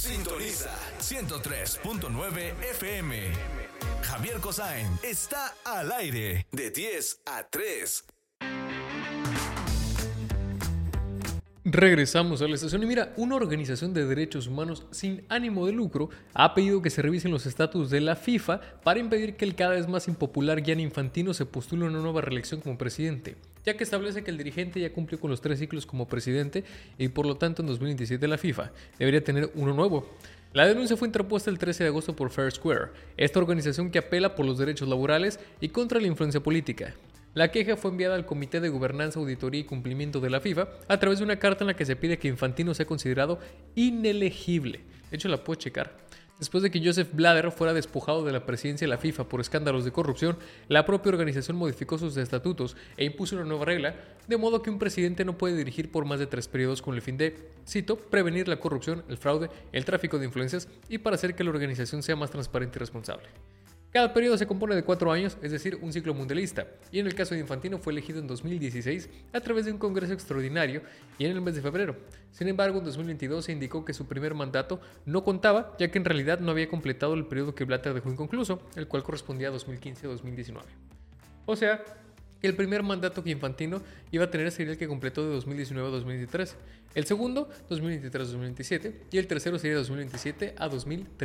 Sintoniza 103.9 FM. Javier Cosain está al aire de 10 a 3. Regresamos a la estación y mira, una organización de derechos humanos sin ánimo de lucro ha pedido que se revisen los estatutos de la FIFA para impedir que el cada vez más impopular Gianni Infantino se postule a una nueva reelección como presidente, ya que establece que el dirigente ya cumplió con los 3 ciclos como presidente y por lo tanto en 2027 la FIFA debería tener uno nuevo. La denuncia fue interpuesta el 13 de agosto por Fair Square, esta organización que apela por los derechos laborales y contra la influencia política. La queja fue enviada al Comité de Gobernanza, Auditoría y Cumplimiento de la FIFA a través de una carta en la que se pide que Infantino sea considerado inelegible. De hecho, la puedo checar. Después de que Joseph Blatter fuera despojado de la presidencia de la FIFA por escándalos de corrupción, la propia organización modificó sus estatutos e impuso una nueva regla, de modo que un presidente no puede dirigir por más de 3 periodos con el fin de, cito, prevenir la corrupción, el fraude, el tráfico de influencias y para hacer que la organización sea más transparente y responsable. Cada periodo se compone de 4 años, es decir, un ciclo mundialista, y en el caso de Infantino fue elegido en 2016 a través de un congreso extraordinario y en el mes de febrero. Sin embargo, en 2022 se indicó que su primer mandato no contaba, ya que en realidad no había completado el periodo que Blatter dejó inconcluso, el cual correspondía a 2015 a 2019. O sea, el primer mandato que Infantino iba a tener sería el que completó de 2019 a 2023, el segundo 2023 a 2027 y el tercero sería de 2027 a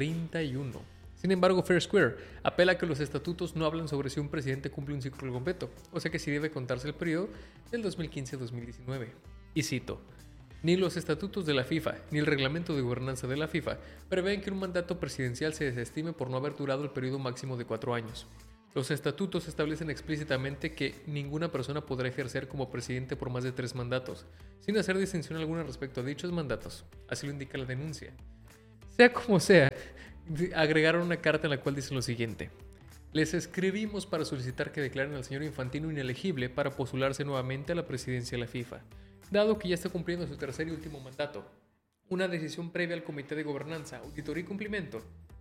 2031. Sin embargo, Fair Square apela a que los estatutos no hablan sobre si un presidente cumple un ciclo completo, o sea que sí debe contarse el periodo del 2015 a 2019. Y cito, ni los estatutos de la FIFA ni el reglamento de gobernanza de la FIFA prevén que un mandato presidencial se desestime por no haber durado el periodo máximo de 4 años. Los estatutos establecen explícitamente que ninguna persona podrá ejercer como presidente por más de 3 mandatos, sin hacer distinción alguna respecto a dichos mandatos, así lo indica la denuncia. Sea como sea, agregaron una carta en la cual dicen lo siguiente: les escribimos para solicitar que declaren al señor Infantino inelegible para postularse nuevamente a la presidencia de la FIFA, dado que ya está cumpliendo su tercer y último mandato. Una decisión previa al Comité de Gobernanza, Auditoría y Cumplimiento